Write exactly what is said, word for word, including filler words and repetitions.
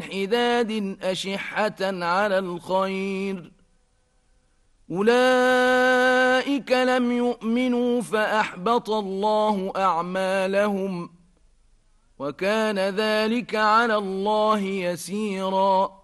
حداد أشحة على الخير أولئك لم يؤمنوا فأحبط الله أعمالهم وكان ذلك على الله يسيرا